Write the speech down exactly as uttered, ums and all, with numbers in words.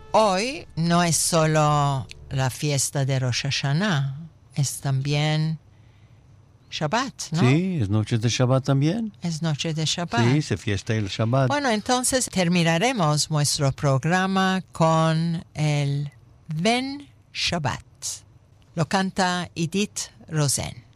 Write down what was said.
hoy no es solo la fiesta de Rosh Hashanah, es también Shabbat, ¿no? Sí, es noche de Shabbat también. Es noche de Shabbat. Sí, se fiesta el Shabbat. Bueno, entonces terminaremos nuestro programa con el Ben Shabbat. Lo canta Edith Rosen.